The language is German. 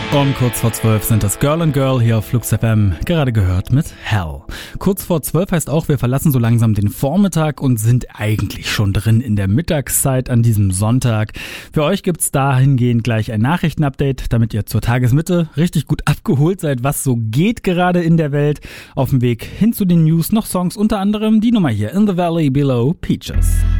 Um kurz vor 12 sind das Girl and Girl hier auf Flux FM, gerade gehört mit Hell. Kurz vor 12 heißt auch, wir verlassen so langsam den Vormittag und sind eigentlich schon drin in der Mittagszeit an diesem Sonntag. Für euch gibt's dahingehend gleich ein Nachrichtenupdate, damit ihr zur Tagesmitte richtig gut abgeholt seid, was so geht gerade in der Welt. Auf dem Weg hin zu den News noch Songs, unter anderem die Nummer hier, In the Valley Below Peaches.